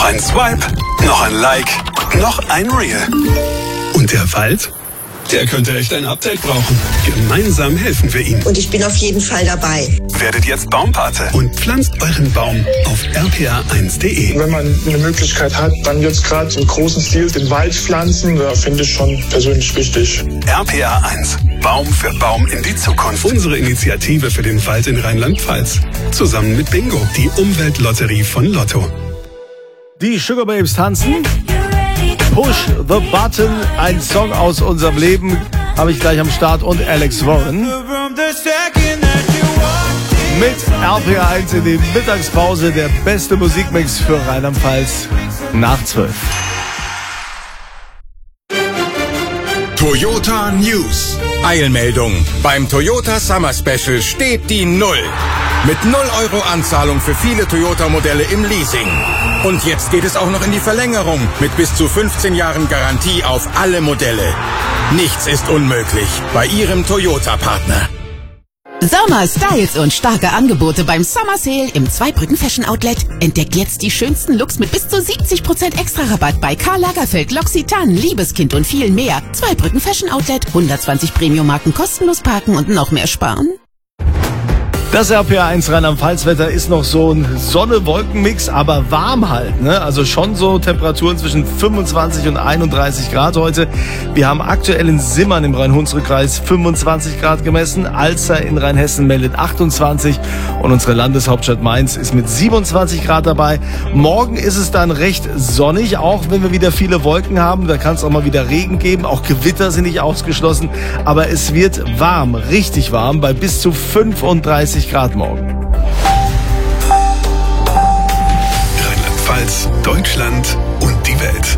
Noch ein Swipe, noch ein Like, noch ein Reel. Und der Wald? Der könnte echt ein Update brauchen. Gemeinsam helfen wir ihm. Und ich bin auf jeden Fall dabei. Werdet jetzt Baumpate und pflanzt euren Baum auf rpa1.de. Wenn man eine Möglichkeit hat, dann jetzt gerade im großen Stil den Wald pflanzen, finde ich schon persönlich wichtig. RPA1. Baum für Baum in die Zukunft. Unsere Initiative für den Wald in Rheinland-Pfalz. Zusammen mit Bingo, die Umweltlotterie von Lotto. Die Sugar Babes tanzen. Push the Button, ein Song aus unserem Leben, habe ich gleich am Start, und Alex Warren mit RPA1 in die Mittagspause, der beste Musikmix für Rheinland-Pfalz nach 12. Toyota News. Eilmeldung. Beim Toyota Summer Special steht die 0. Mit 0 € Anzahlung für viele Toyota-Modelle im Leasing. Und jetzt geht es auch noch in die Verlängerung mit bis zu 15 Jahren Garantie auf alle Modelle. Nichts ist unmöglich bei Ihrem Toyota-Partner. Sommer, Styles und starke Angebote beim Summer Sale im Zweibrücken Fashion Outlet. Entdeckt jetzt die schönsten Looks mit bis zu 70% Extra-Rabatt bei Karl Lagerfeld, L'Occitane, Liebeskind und viel mehr. Zweibrücken Fashion Outlet, 120 Premium-Marken kostenlos parken und noch mehr sparen. Das RPA1 Rheinland-Pfalz-Wetter ist noch so ein Sonne-Wolken-Mix, aber warm halt, ne? Also schon so Temperaturen zwischen 25 und 31 Grad heute. Wir haben aktuell in Simmern im Rhein-Hunsrück-Kreis 25 Grad gemessen. Alzer in Rheinhessen meldet 28 und unsere Landeshauptstadt Mainz ist mit 27 Grad dabei. Morgen ist es dann recht sonnig, auch wenn wir wieder viele Wolken haben. Da kann es auch mal wieder Regen geben. Auch Gewitter sind nicht ausgeschlossen. Aber es wird warm, richtig warm, bei bis zu 35 Grad morgen. Rheinland-Pfalz, Deutschland und die Welt.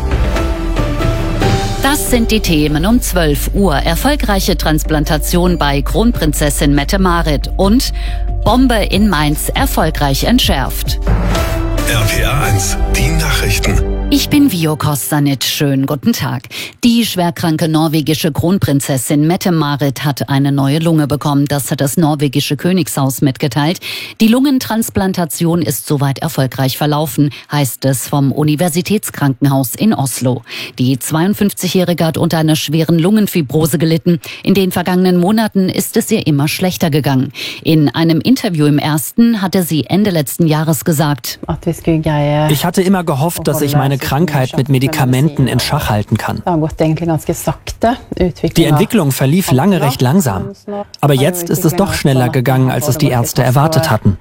Das sind die Themen um 12 Uhr. Erfolgreiche Transplantation bei Kronprinzessin Mette-Marit und Bombe in Mainz erfolgreich entschärft. RPA1, die Nachrichten. Ich bin Vio Kostanic. Schönen guten Tag. Die schwerkranke norwegische Kronprinzessin Mette-Marit hat eine neue Lunge bekommen. Das hat das norwegische Königshaus mitgeteilt. Die Lungentransplantation ist soweit erfolgreich verlaufen, heißt es vom Universitätskrankenhaus in Oslo. Die 52-Jährige hat unter einer schweren Lungenfibrose gelitten. In den vergangenen Monaten ist es ihr immer schlechter gegangen. In einem Interview im Ersten hatte sie Ende letzten Jahres gesagt: Ich hatte immer gehofft, dass ich meine Krankheit mit Medikamenten in Schach halten kann. Die Entwicklung verlief lange recht langsam. Aber jetzt ist es doch schneller gegangen, als es die Ärzte erwartet hatten.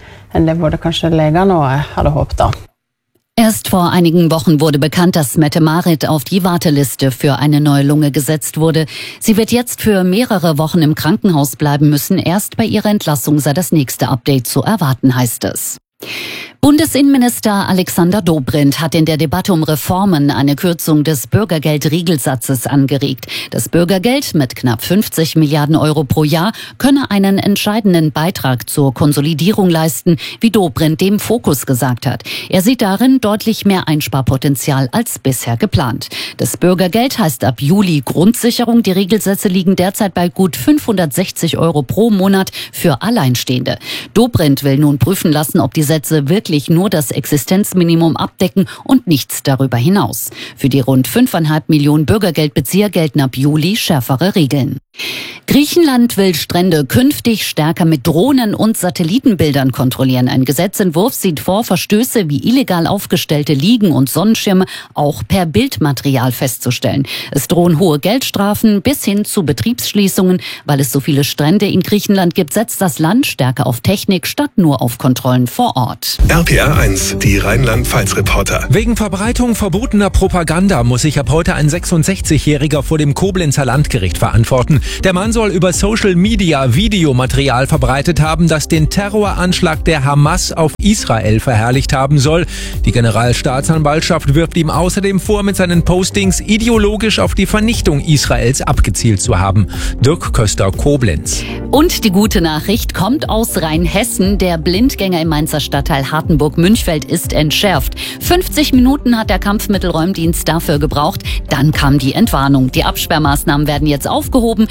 Erst vor einigen Wochen wurde bekannt, dass Mette-Marit auf die Warteliste für eine neue Lunge gesetzt wurde. Sie wird jetzt für mehrere Wochen im Krankenhaus bleiben müssen. Erst bei ihrer Entlassung sei das nächste Update zu erwarten, heißt es. Bundesinnenminister Alexander Dobrindt hat in der Debatte um Reformen eine Kürzung des Bürgergeld-Regelsatzes angeregt. Das Bürgergeld mit knapp 50 Milliarden Euro pro Jahr könne einen entscheidenden Beitrag zur Konsolidierung leisten, wie Dobrindt dem Fokus gesagt hat. Er sieht darin deutlich mehr Einsparpotenzial als bisher geplant. Das Bürgergeld heißt ab Juli Grundsicherung. Die Regelsätze liegen derzeit bei gut 560 Euro pro Monat für Alleinstehende. Dobrindt will nun prüfen lassen, ob die Sätze wirklich nur das Existenzminimum abdecken und nichts darüber hinaus. Für die rund 5,5 Millionen Bürgergeldbezieher gelten ab Juli schärfere Regeln. Griechenland will Strände künftig stärker mit Drohnen und Satellitenbildern kontrollieren. Ein Gesetzentwurf sieht vor, Verstöße wie illegal aufgestellte Liegen und Sonnenschirme auch per Bildmaterial festzustellen. Es drohen hohe Geldstrafen bis hin zu Betriebsschließungen. Weil es so viele Strände in Griechenland gibt, setzt das Land stärker auf Technik statt nur auf Kontrollen vor Ort. RPA1, die Rheinland-Pfalz-Reporter. Wegen Verbreitung verbotener Propaganda muss sich ab heute ein 66-Jähriger vor dem Koblenzer Landgericht verantworten. Der Mann soll über Social Media Videomaterial verbreitet haben, das den Terroranschlag der Hamas auf Israel verherrlicht haben soll. Die Generalstaatsanwaltschaft wirft ihm außerdem vor, mit seinen Postings ideologisch auf die Vernichtung Israels abgezielt zu haben. Dirk Köster, Koblenz. Und die gute Nachricht kommt aus Rheinhessen. Der Blindgänger im Mainzer Stadtteil Hartenburg-Münchfeld ist entschärft. 50 Minuten hat der Kampfmittelräumdienst dafür gebraucht. Dann kam die Entwarnung. Die Absperrmaßnahmen werden jetzt aufgehoben.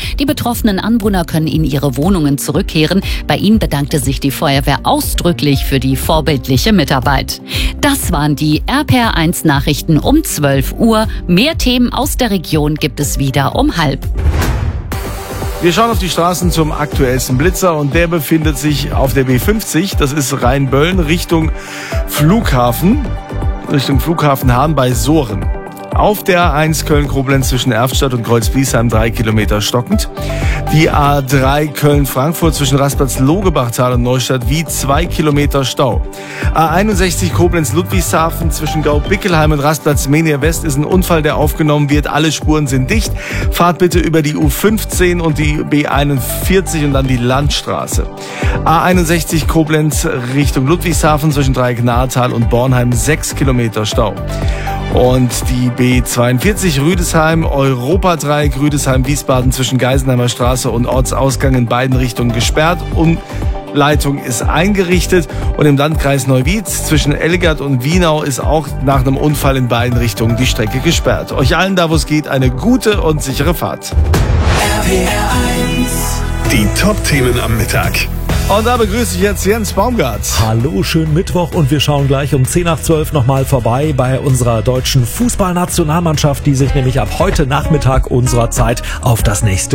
Die betroffenen Anwohner können in ihre Wohnungen zurückkehren. Bei ihnen bedankte sich die Feuerwehr ausdrücklich für die vorbildliche Mitarbeit. Das waren die RPR1 Nachrichten um 12 Uhr. Mehr Themen aus der Region gibt es wieder um 12:30. Wir schauen auf die Straßen zum aktuellsten Blitzer und der befindet sich auf der B50. Das ist Rheinböllen Richtung Flughafen Hahn bei Sohren. Auf der A1 Köln-Koblenz zwischen Erftstadt und Kreuz-Bliesheim 3 Kilometer stockend. Die A3 Köln-Frankfurt zwischen Raspatz-Logebachtal und Neustadt wie 2 Kilometer Stau. A61 Koblenz-Ludwigshafen zwischen Gau-Bickelheim und Rastplatz-Menier West ist ein Unfall, der aufgenommen wird. Alle Spuren sind dicht. Fahrt bitte über die U15 und die B41 und dann die Landstraße. A61 Koblenz Richtung Ludwigshafen zwischen Dreieck-Nahetal und Bornheim 6 Kilometer Stau. Und die B42 Rüdesheim, Europadreieck Rüdesheim-Wiesbaden zwischen Geisenheimer Straße und Ortsausgang in beiden Richtungen gesperrt. Umleitung ist eingerichtet und im Landkreis Neuwied zwischen Elgert und Wienau ist auch nach einem Unfall in beiden Richtungen die Strecke gesperrt. Euch allen, da wo es geht, eine gute und sichere Fahrt. RPR1. Die Top-Themen am Mittag. Und da begrüße ich jetzt Jens Baumgart. Hallo, schönen Mittwoch und wir schauen gleich um 10:10 nochmal vorbei bei unserer deutschen Fußballnationalmannschaft, die sich nämlich ab heute Nachmittag unserer Zeit auf das nächste